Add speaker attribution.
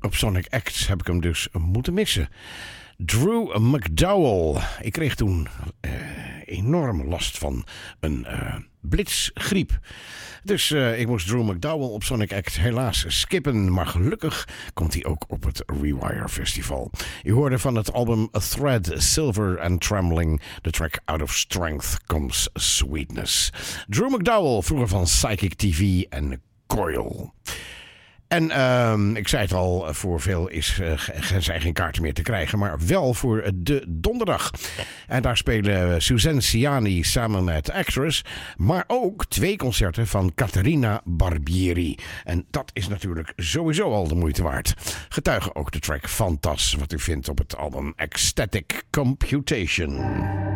Speaker 1: op Sonic Acts heb ik hem dus moeten missen. Drew McDowell. Ik kreeg toen enorm last van een blitzgriep. Dus ik moest Drew McDowell op Sonic Act helaas skippen. Maar gelukkig komt hij ook op het Rewire Festival. U hoorde van het album A Thread, Silver and Trembling, de track Out of Strength Comes Sweetness. Drew McDowell, vroeger van Psychic TV en Coil. En ik zei het al, voor veel zijn geen kaarten meer te krijgen, maar wel voor de donderdag. En daar spelen Suzanne Ciani samen met Actress, maar ook 2 concerten van Caterina Barbieri. En dat is natuurlijk sowieso al de moeite waard. Getuige ook de track Fantas, wat u vindt op het album Ecstatic Computation.